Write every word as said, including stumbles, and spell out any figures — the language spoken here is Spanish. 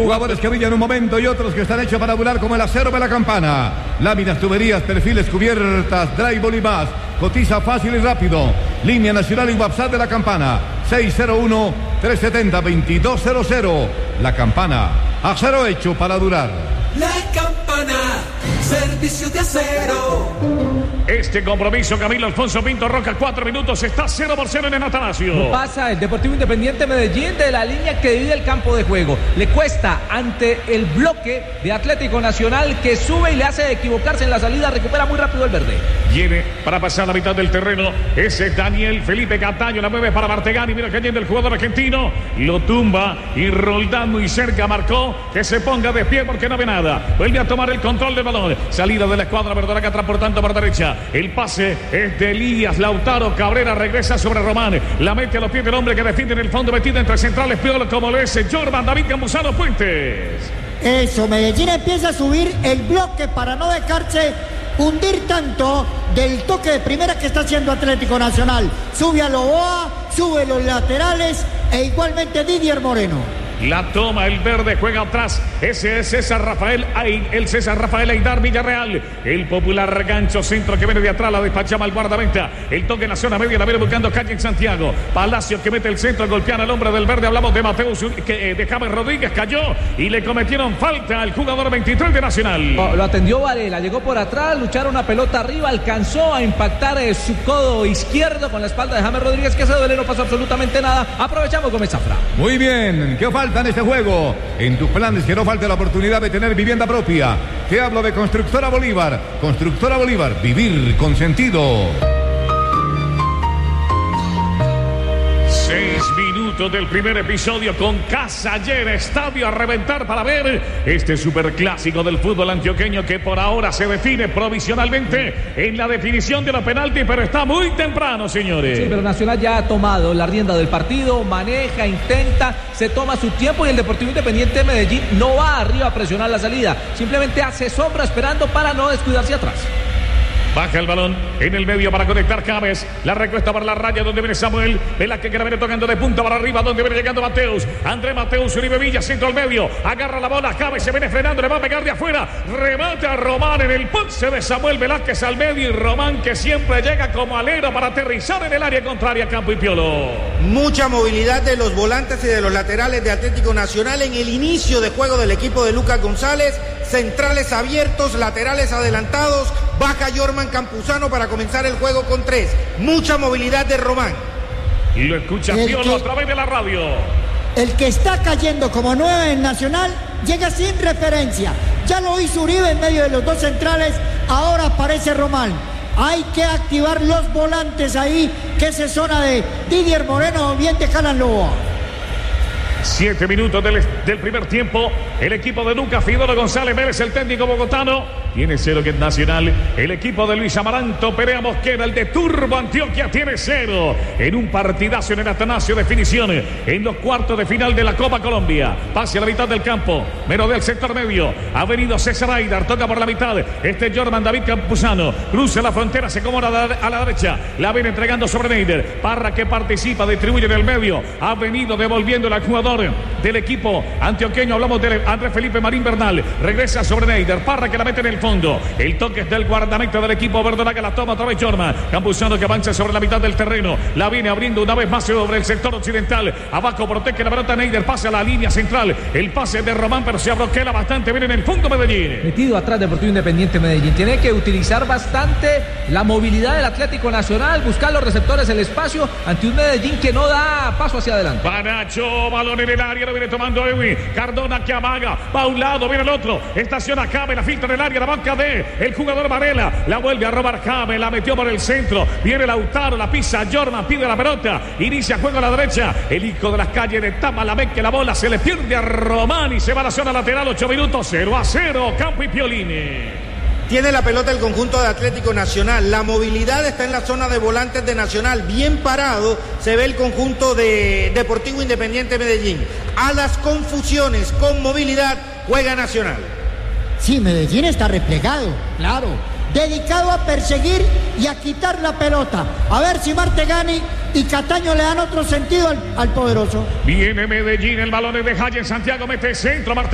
Jugadores que brillan un momento y otros que están hechos para volar como el acero de la campana. Láminas, tuberías, perfiles, cubiertas, drywall y más. Cotiza fácil y rápido. Línea nacional y WhatsApp de la campana. seis cero uno, tres siete cero, dos dos cero cero. La campana. Acero hecho para durar. La campana. Servicio de acero. Este compromiso, Camilo Alfonso Pinto Roca, cuatro minutos, está cero por cero en el Atanasio. No pasa el Deportivo Independiente Medellín de la línea que divide el campo de juego. Le cuesta ante el bloque de Atlético Nacional que sube y le hace equivocarse en la salida, recupera muy rápido el verde. Viene para pasar la mitad del terreno. Ese es Daniel Felipe Cataño, la mueve para Martegani. Mira cayendo el jugador argentino. Lo tumba y Roldán muy cerca marcó que se ponga de pie porque no ve nada. Vuelve a tomar el control del balón. Salida de la escuadra verdolaga transportando por derecha. El pase es de Elías Lautaro Cabrera. Regresa sobre Román. La mete a los pies del hombre que defiende en el fondo, metido entre centrales. Piolo como lo es Jordan David Campuzano Fuentes. Eso, Medellín empieza a subir el bloque para no dejarse hundir tanto del toque de primera que está haciendo Atlético Nacional. Sube a Loboa, sube los laterales e igualmente Didier Moreno. La toma el verde, juega atrás. Ese es César Rafael Ay, el César Rafael Aidar Villarreal. El popular gancho centro que viene de atrás, la despachaba al guardameta. El toque en la zona media, la viene buscando calle en Santiago. Palacio que mete el centro, golpean al hombre del verde. Hablamos de Mateus, que eh, de James Rodríguez, cayó y le cometieron falta al jugador veintitrés de Nacional. Oh, lo atendió Varela, llegó por atrás, lucharon una pelota arriba, alcanzó a impactar eh, su codo izquierdo con la espalda de James Rodríguez, que ese duele no pasó absolutamente nada. Aprovechamos Gómez Zafra. Muy bien, ¿qué falta en este juego? En tus planes que no falte la oportunidad de tener vivienda propia. Te hablo de Constructora Bolívar. Constructora Bolívar, vivir con sentido. Seis minutos del primer episodio con Casa Llena, estadio a reventar para ver este superclásico del fútbol antioqueño que por ahora se define provisionalmente en la definición de los penaltis, pero está muy temprano, señores. Sí, pero Nacional ya ha tomado la rienda del partido, maneja, intenta, se toma su tiempo y el Deportivo Independiente de Medellín no va arriba a presionar la salida, simplemente hace sombra esperando para no descuidarse atrás. Baja el balón en el medio para conectar James. La recuesta para la raya donde viene Samuel. Velázquez que la viene tocando de punta para arriba donde viene llegando Mateus. André Mateus, Uribe Villa, centro al medio. Agarra la bola, James se viene frenando, le va a pegar de afuera. Remate a Román en el pase de Samuel Velázquez al medio. Y Román que siempre llega como alero para aterrizar en el área contraria, Campo y Piolo. Mucha movilidad de los volantes y de los laterales de Atlético Nacional en el inicio de juego del equipo de Lucas González. Centrales abiertos, laterales adelantados. Baja Jorman Campuzano para comenzar el juego con tres. Mucha movilidad de Román. Y lo escucha el Piolo que, a través de la radio. El que está cayendo como nueve en Nacional llega sin referencia. Ya lo hizo Uribe en medio de los dos centrales. Ahora aparece Román. Hay que activar los volantes ahí, que es zona de Didier Moreno, bien de Jalan Loboa. Siete minutos del, del primer tiempo. El equipo de Lucas Fidoro González Vélez, el técnico bogotano, tiene cero que es Nacional. El equipo de Luis Amaranto Perea Mosquera, el de Turbo Antioquia, tiene cero. En un partidazo en el Atanasio, definición en los cuartos de final de la Copa Colombia. Pase a la mitad del campo, menos del sector medio. Ha venido César Aidar, toca por la mitad. Este es Jordan David Campuzano. Cruza la frontera, se acomoda a la, a la derecha. La viene entregando sobre Neider. Parra que participa, distribuye en el medio. Ha venido devolviendo al jugador del equipo antioqueño. Hablamos de Andrés Felipe Marín Bernal. Regresa sobre Neider. Parra que la mete en el fondo. El toque es del guardameta del equipo verdolaga. La toma otra vez Jorman. Campuzano que avanza sobre la mitad del terreno. La viene abriendo una vez más sobre el sector occidental. Abajo protege la pelota Neider. Pasa a la línea central. El pase de Román, pero se abroquela bastante bien en el fondo Medellín. Metido atrás Deportivo Independiente Medellín. Tiene que utilizar bastante la movilidad del Atlético Nacional. Buscar los receptores, el espacio ante un Medellín que no da paso hacia adelante. Panacho, balón en el área. Lo viene tomando Edwin. Cardona que amaga. Va a un lado, viene el otro. Estaciona James. La filtra en el área. La banca de el jugador Varela. La vuelve a robar James. La metió por el centro. Viene Lautaro. La pisa Jorman. Pide la pelota. Inicia juego a la derecha. El hijo de las calles de Tamalamé, que la bola se le pierde a Román y se va a la zona lateral. ocho minutos. cero a cero. Campo y Piolini. Tiene la pelota el conjunto de Atlético Nacional. La movilidad está en la zona de volantes de Nacional. Bien parado se ve el conjunto de Deportivo Independiente Medellín. A las confusiones con movilidad juega Nacional. Sí, Medellín está replegado, claro. Dedicado a perseguir y a quitar la pelota. A ver si Martegani y Cataño le dan otro sentido al, al poderoso. Viene Medellín, el balón es de Jaya en Santiago, mete centro Martegani.